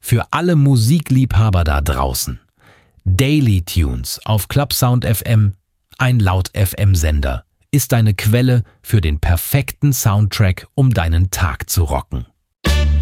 Für alle Musikliebhaber da draußen. Daily Tunes auf Clubsound FM, ein Laut-FM-Sender, ist deine Quelle für den perfekten Soundtrack, um deinen Tag zu rocken.